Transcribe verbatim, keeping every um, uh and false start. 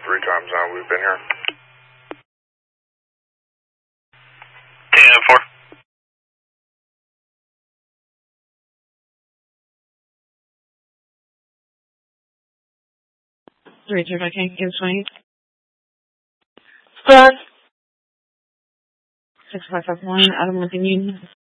three times now we've been here. ten four. Richard, I can't give twenty. Start. six five five one, Adam Lincoln Union.